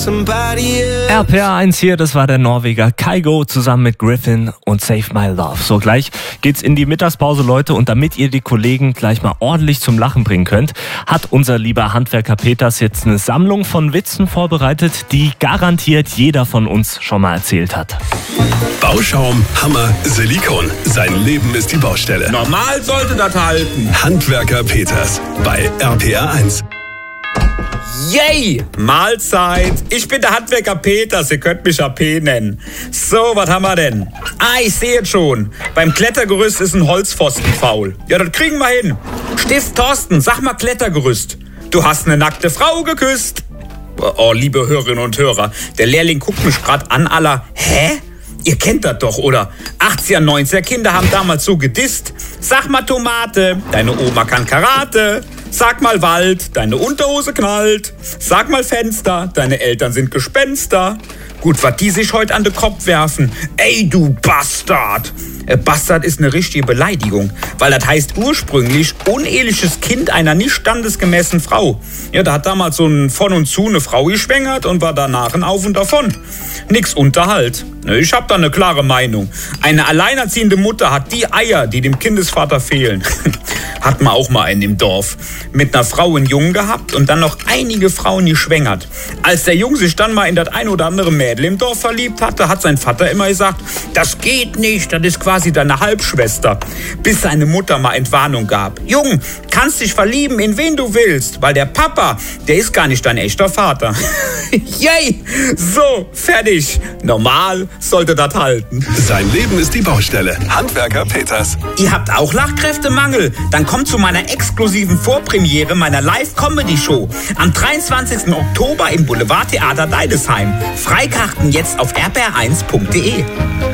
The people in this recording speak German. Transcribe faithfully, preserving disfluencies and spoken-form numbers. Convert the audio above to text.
R P R eins hier, das war der Norweger Kygo zusammen mit Griffin und Save My Love. So, gleich geht's in die Mittagspause, Leute, und damit ihr die Kollegen gleich mal ordentlich zum Lachen bringen könnt, hat unser lieber Handwerker Peters jetzt eine Sammlung von Witzen vorbereitet, die garantiert jeder von uns schon mal erzählt hat. Bauschaum, Hammer, Silikon. Sein Leben ist die Baustelle. Normal sollte das halten. Handwerker Peters bei R P R eins. Yay! Mahlzeit! Ich bin der Handwerker Peters, ihr könnt mich A P nennen. So, was haben wir denn? Ah, ich sehe es schon. Beim Klettergerüst ist ein Holzpfosten faul. Ja, das kriegen wir hin. Stift Thorsten, sag mal Klettergerüst. Du hast eine nackte Frau geküsst. Oh, liebe Hörerinnen und Hörer, der Lehrling guckt mich gerade an, aller, hä? Ihr kennt das doch, oder? achtziger, neunziger Kinder haben damals so gedisst. Sag mal Tomate, deine Oma kann Karate. Sag mal Wald, deine Unterhose knallt. Sag mal Fenster, deine Eltern sind Gespenster. Gut, was die sich heute an den Kopf werfen. Ey, du Bastard! Äh, Bastard ist eine richtige Beleidigung, weil das heißt ursprünglich uneheliches Kind einer nicht standesgemäßen Frau. Ja, da hat damals so ein von und zu eine Frau geschwängert und war danach ein Auf und Davon. Nix Unterhalt. Ich hab da eine klare Meinung. Eine alleinerziehende Mutter hat die Eier, die dem Kindesvater fehlen. Hat man auch mal einen im Dorf. Mit einer Frau einen Jungen gehabt und dann noch einige Frauen geschwängert. Als der Junge sich dann mal in das ein oder andere Mädel im Dorf verliebt hatte, hat sein Vater immer gesagt, das geht nicht, das ist quasi deine Halbschwester. Bis seine Mutter mal Entwarnung gab. Junge, kannst dich verlieben in wen du willst, weil der Papa, der ist gar nicht dein echter Vater. Yay! So, fertig. Normal sollte das halten. Sein Leben ist die Baustelle. Handwerker Peters. Ihr habt auch Lachkräftemangel? Dann kommt zu meiner exklusiven Vorpremiere meiner Live-Comedy-Show am dreiundzwanzigsten Oktober im Boulevardtheater Deidesheim. Freikarten jetzt auf r p r eins punkt de.